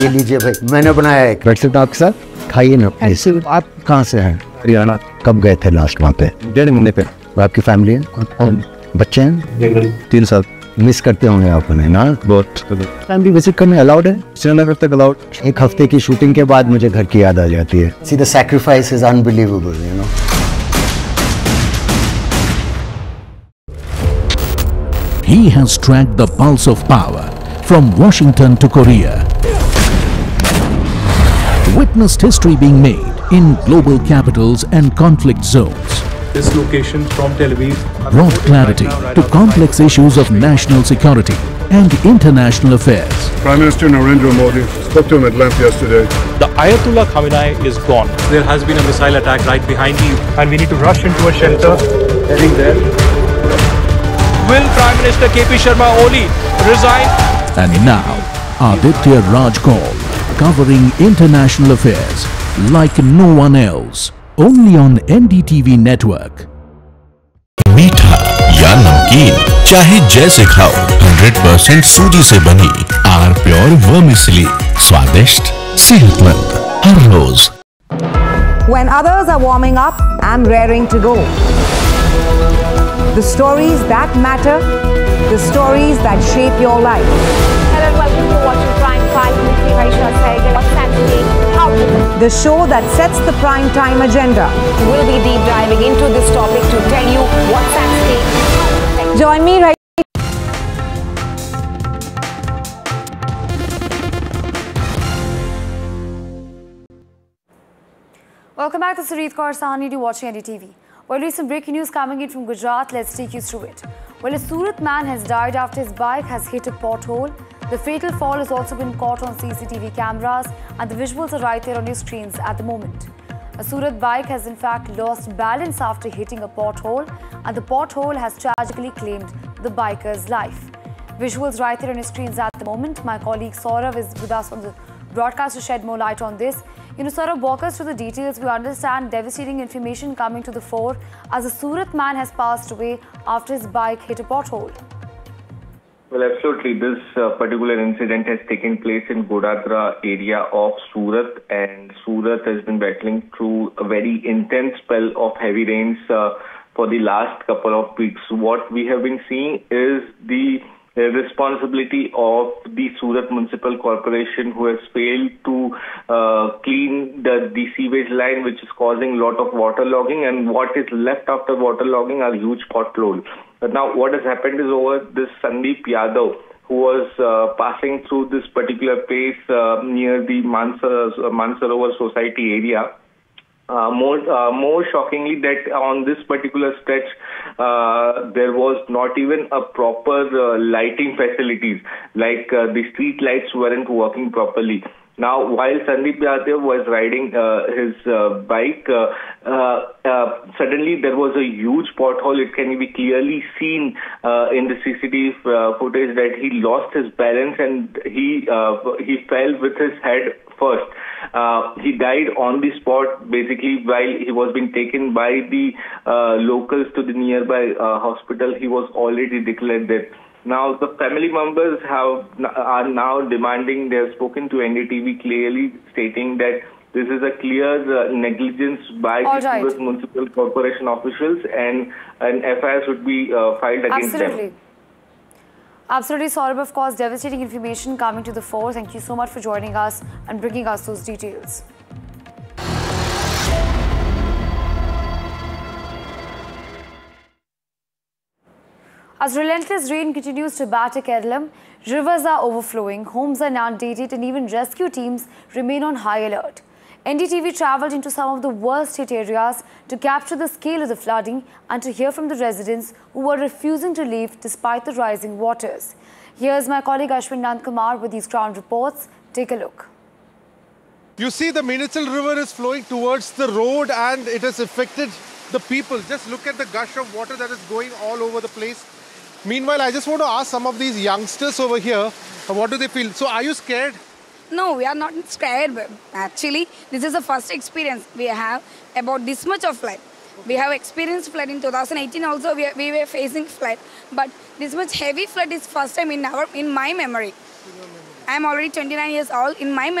ये लीजिए भाई, मैंने बनाया है ब्रेडसेट आपके साथ, खाइए ना। ऐसे आप कहाँ से हैं? हरियाणा। कब गए थे लास्ट वहाँ पे? 1.5 महीने पे। आपकी फैमिली है? बच्चे हैं? 3 साल। मिस करते होंगे आप उन्हें ना? बहुत। फैमिली विजिट करने अलाउड है? श्रीनगर तक अलाउड। एक हफ्ते की शूटिंग के बाद मुझे घर की याद आ जाती है। See, the sacrifice is unbelievable, you know. He has tracked the pulse of power from Washington to Korea. Witnessed history being made in global capitals and conflict zones. This location from Tel Aviv Brought clarity to complex issues of national security and international affairs. Prime Minister Narendra Modi spoke to him at length yesterday. The Ayatollah Khamenei is gone. There has been a missile attack right behind you, and we need to rush into a shelter. Heading there. Will Prime Minister KP Sharma Oli resign? And now, Aditya Raj Kaul, covering international affairs like no one else. Only on NDTV network. मीठा या नमकीन, चाहे जैसे खाओ, 100% सूजी से बनी are pure vermicelli, स्वादिष्ट, सेहतमंद, हर रोज। When others are warming up, I'm raring to go. The stories that matter, the stories that shape your life. Hello and welcome to watching Prime 5 with me, Raisha Sehgal. What's Saturday? How to The show that sets the prime time agenda. We'll be deep diving into this topic to tell you what's at stake. Join me right. Welcome back to Sarit Kaur Sahani to watching NDTV. Well, recent breaking news coming in from Gujarat. Let's take you through it. Well, a Surat man has died after his bike has hit a pothole. The fatal fall has also been caught on CCTV cameras, and the visuals are right there on your screens at the moment. A Surat bike has in fact lost balance after hitting a pothole, and the pothole has tragically claimed the biker's life. Visuals right there on your screens at the moment. My colleague Saurav is with us on the broadcast to shed more light on this. Saurav, walk us through the details. We understand devastating information coming to the fore as a Surat man has passed away after his bike hit a pothole. Well, absolutely. This particular incident has taken place in Godadra area of Surat, and Surat has been battling through a very intense spell of heavy rains for the last couple of weeks. What we have been seeing is the responsibility of the Surat Municipal Corporation, who has failed to clean the sewage line, which is causing a lot of waterlogging, and what is left after waterlogging are huge potholes. But now what has happened is over this Sandeep Yadav, who was passing through this particular place near the Mansarovar Society area. More shockingly, that on this particular stretch, there was not even a proper lighting facilities, like the street lights weren't working properly. Now, while Sandeep Yadav was riding his bike, suddenly there was a huge pothole. It can be clearly seen in the CCTV footage that he lost his balance and he fell with his head first. He died on the spot, basically, while he was being taken by the locals to the nearby hospital. He was already declared dead. Now, the family members are now demanding, they have spoken to NDTV clearly stating that this is a clear negligence by the US Municipal Corporation officials, and an FIR should be filed against them. Absolutely, Saurabh. Of course, devastating information coming to the fore. Thank you so much for joining us and bringing us those details. As relentless rain continues to batter Kerala, rivers are overflowing, homes are inundated, and even rescue teams remain on high alert. NDTV travelled into some of the worst hit areas to capture the scale of the flooding and to hear from the residents who were refusing to leave despite the rising waters. Here's my colleague Ashwin Nandkumar with these ground reports. Take a look. You see, the Meenachal River is flowing towards the road and it has affected the people. Just look at the gush of water that is going all over the place. Meanwhile, I just want to ask some of these youngsters over here, what do they feel? So, are you scared? No, we are not scared. Actually, this is the first experience we have about this much of flood. We have experienced flood in 2018 also, we were facing flood. But this much heavy flood is first time in my memory. I am already 29 years old. In my